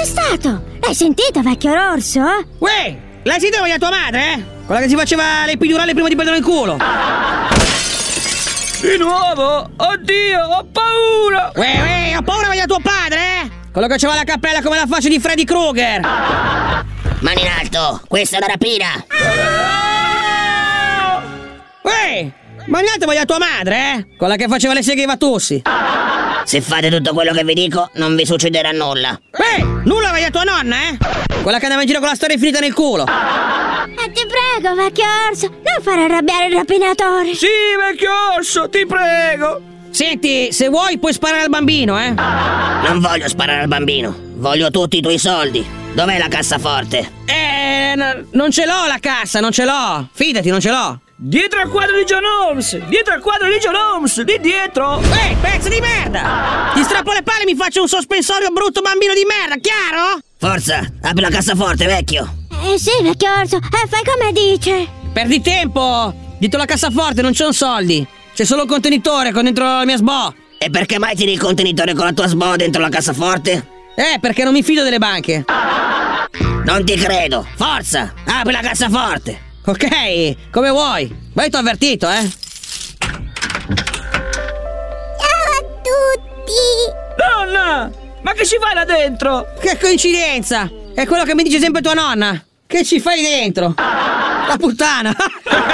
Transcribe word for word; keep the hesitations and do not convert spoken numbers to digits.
C'è stato! L'hai sentito, vecchio orso? Uè, l'hai sentito la tua madre, eh? Quella che si faceva l'epidurale prima di prendere il culo. Di nuovo? Oddio, ho paura! Uè, uè, ho paura di tuo padre, eh? Quello che c'aveva la cappella come la faccia di Freddy Krueger. Mani in alto, questa è una rapina! Uè, ma in alto voglio tua madre, eh? Quella che faceva le seghe ai Vatussi. Se fate tutto quello che vi dico, non vi succederà nulla. Uè, nulla voglio tua nonna, eh? Quella che andava in giro con la storia infinita nel culo. Eh, ti prego, vecchio orso, non fare arrabbiare il rapinatore. Sì, vecchio orso, ti prego! Senti, se vuoi puoi sparare al bambino, eh? Non voglio sparare al bambino, voglio tutti i tuoi soldi. Dov'è la cassaforte? Eh, n- non ce l'ho la cassa, non ce l'ho. Fidati, non ce l'ho. Dietro al quadro di John Holmes! Dietro al quadro di John Holmes! Lì dietro! Ehi, pezzo di merda! Ti strappo le palle e mi faccio un sospensorio brutto bambino di merda, chiaro? Forza, apri la cassaforte, vecchio! Eh sì, vecchio orso, eh, fai come dice. Perdi tempo! Dietro la cassaforte non ci sono soldi. C'è solo un contenitore con dentro la mia sbo. E perché mai tiri il contenitore con la tua sbo dentro la cassaforte? Eh, perché non mi fido delle banche. Non ti credo! Forza, apri la cassaforte! Ok, come vuoi. Ma io t'ho avvertito, eh? Ciao a tutti. Nonna! Ma che ci fai là dentro? Che coincidenza! È quello che mi dice sempre tua nonna. Che ci fai dentro? La puttana!